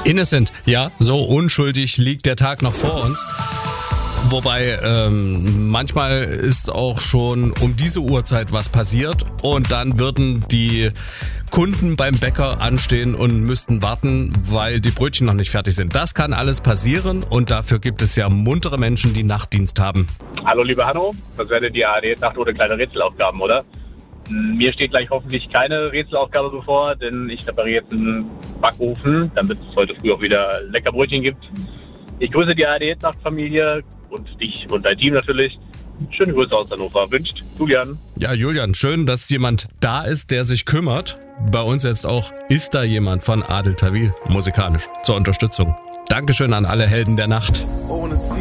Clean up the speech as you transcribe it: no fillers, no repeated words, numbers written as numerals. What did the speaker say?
Innocent, ja, so unschuldig liegt der Tag noch vor uns. Wobei manchmal ist auch schon um diese Uhrzeit was passiert und dann würden die Kunden beim Bäcker anstehen und müssten warten, weil die Brötchen noch nicht fertig sind. Das kann alles passieren und dafür gibt es ja muntere Menschen, die Nachtdienst haben. Hallo liebe Hanno, das wäre die ARD-Nacht oder kleine Rätselaufgaben, oder? Mir steht gleich hoffentlich keine Rätselaufgabe bevor, denn ich repariere jetzt einen Backofen, damit es heute früh auch wieder lecker Brötchen gibt. Ich grüße die ARD-Nacht-Familie und dich und dein Team natürlich. Schöne Grüße aus Hannover. Wünscht Julian. Ja, Julian, schön, dass jemand da ist, der sich kümmert. Bei uns jetzt auch ist da jemand von Adel Tawil musikalisch zur Unterstützung. Dankeschön an alle Helden der Nacht.